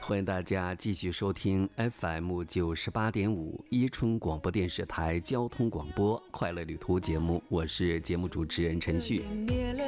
欢迎大家继续收听 FM98.5伊春广播电视台交通广播快乐旅途节目，我是节目主持人陈旭。